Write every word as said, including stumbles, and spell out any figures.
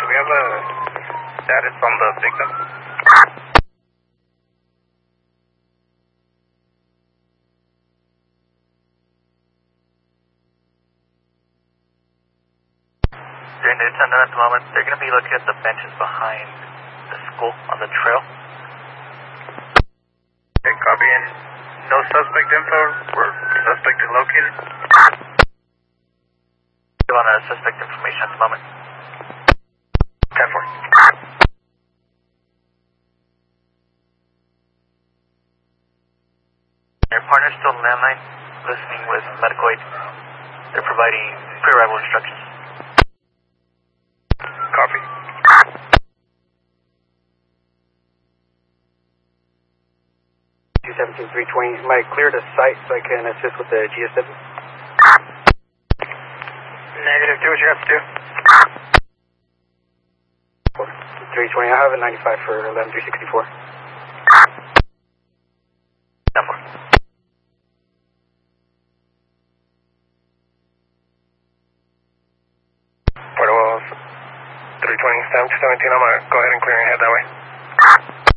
we have a status on the victim? During the attendant at the moment, they're going to be looking at the benches behind the school on the trail. Okay, copy, and no suspect info, where suspect is located? Still on a suspect information at the moment. ten four. Your partner's still on landline, listening with medical aid. They're providing pre-arrival instructions. Copy. two seventeen three twenty, am I clear to site so I can assist with the G S W? Negative, do what you have to do. three twenty, I have a ninety-five for eleven three sixty-four. Number. Port of Wells, three twenty, seven two seventeen, I'm going to go ahead and clear and head that way.